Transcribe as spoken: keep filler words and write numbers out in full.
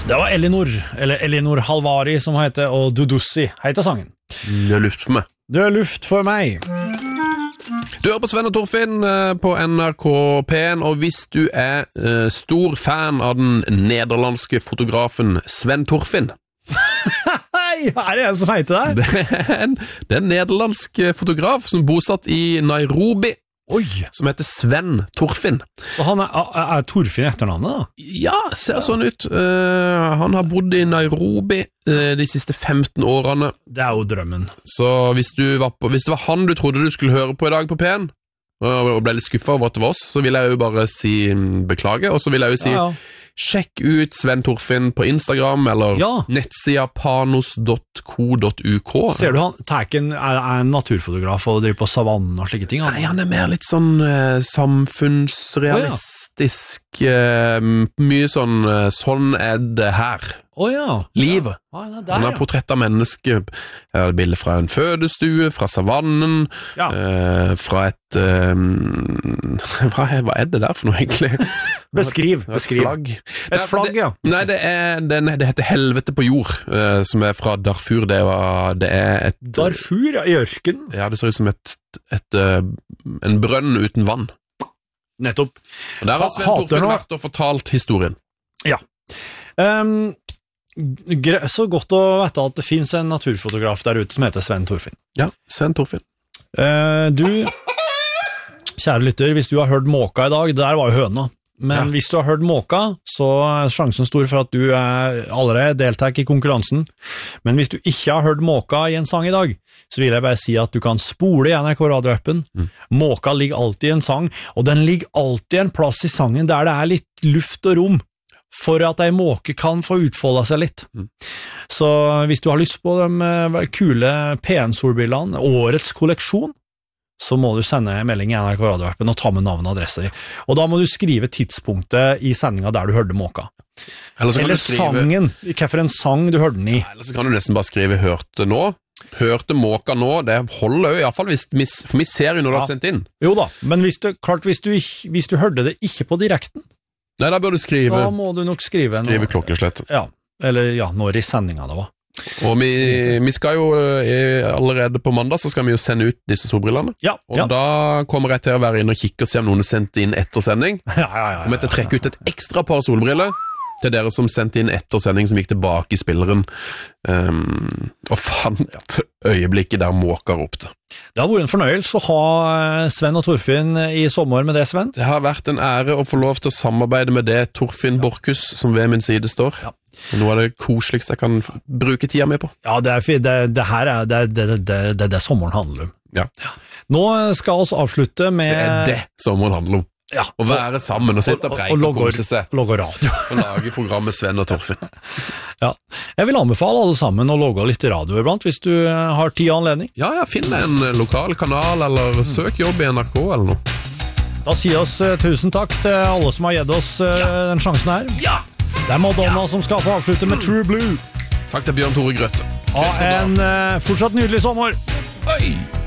Det var Elinor, eller Elinor Halvari som heter, og Dudussi heter sangen. Det er luft for meg. Det er luft for meg. Du hører på Sven og Torfinn på N R K P en, og hvis du er uh, stor fan av den nederlandske fotografen Sven Torfinn Hei, er det en som heter det? Det er en, det er en nederlandsk fotograf som bosatt i Nairobi. Oi. Som heter Sven Torfinn. Så han er, er, er Torfinn etternavnet da? Ja, ser sånn ut. Uh, han har bodd i Nairobi uh, de siste femten årene. Det er jo drømmen. Så hvis, du var på, hvis det var han du trodde du skulle høre på i dag på P en, og ble litt skuffet over at det var oss, så vil jeg jo bare si beklage, og så vil jeg jo si ja, ja. Sjekk ut Sven Torfinn på Instagram, eller ja. nettsida panos dot co dot u k. Ser du han, Tæken er, er en naturfotograf og driver på savannen og slike ting? Han. Nei, han er mer litt sånn uh, samfunnsrealistisk, oh, ja. uh, mye sånn, uh, sånn er det her. Åh oh, ja. Livet. Ja. Ah, der, han har ja. portrett av mennesker, uh, bilder fra en fødestue, fra savannen, ja. uh, fra et uh, hva, er, hva er det der for noe egentlig? Beskriv, beskriv. Flagg. Et flagg, ja. Nei, det, er, det, det heter Helvete på jord, uh, som er fra Darfur. Det, var, det er et... Darfur, ja, i ørken. Ja, det ser ut som et, et, uh, en brønn uten vann. Nettopp. Og der har Sven Torfinn vært og fortalt historien. Ja. Um, så godt å vite at det finnes en naturfotograf der ute som heter Sven Torfinn. Ja, Sven Torfinn. Uh, du, kjære lytter, hvis du har hørt måka i dag, der var jo høna. Men ja. Hvis du har hørt måka, så er sjansen stor for at du er allerede deltaker i konkurransen. Men hvis du ikke har hørt måka i en sang i dag, så vil jeg bare si at du kan spole i N R K Radio-appen. Mm. Måka ligger alltid i en sang, og den ligger alltid en plass i sangen der det er litt luft og rom, for at en måke kan få utfolde seg litt. Mm. Så hvis du har lyst på de kule P en-solbrillene, årets kolleksjon, så må du sende en melding i N R K Radio-appen og ta med navn og adresse. Og da må du skrive tidspunktet i sendingen der du hørte måka. Eller, eller skrive... sangen, hvilken en sang du hørte den i. Eller så kan du nesten bare skrive hørte nå. Hørte måka nå, det holder jo i hvert fall, hvis, for vi ser jo når ja. Du har sendt inn. Jo da, men hvis du, klart, hvis du, hvis du hørte det ikke på direkten, nei, da bør du skrive... Da må du nok skrive... Skrive noe, klokkeslett. Ja, eller ja, når i sendingen det var. Og vi, vi skal jo allerede på mandag så skal vi jo sende ut disse solbrillene. Ja, og ja. Da kommer jeg til å være inne og kikke og se om noen har sendt inn etter sending. Ja, ja, ja, ja, Kommer jeg til å trekke ut et ekstra par solbriller til dere som sendte inn etter sending, som gikk tilbake i spilleren um, og fant øyeblikket der måka ropte. Det har vært en fornøyelse å ha Sven og Torfinn i sommer med det, Sven. Det har vært en ære å få lov til å samarbeide med det Torfinn Borchhus som ved min side står. Ja. Noe av det koseligste jeg kan bruke tida med på. Ja, det, er, det, det her er det, det, det, det, det sommeren handler om. Ja. Nå skal vi avslutte med... Det er det sommeren handler om. Ja, å være sammen og sitte og preike og, og, og kose seg. Og logge radio. Og lage programmet Sven og Torfinn. Ja, jeg vil anbefale alle sammen å logge litt radio iblant, hvis du har tid og anledning. Ja, ja, finn en lokal kanal, eller mm. søk jobb i N R K eller noe. Da sier oss uh, tusen takk til alle som har gitt oss uh, ja. Den sjansen her. Ja! Det er Madonna ja. Som skal få avslutte med True Blue. Takk til Bjørn Tore Grøtte. Ha en uh, fortsatt nydelig sommer. Oi!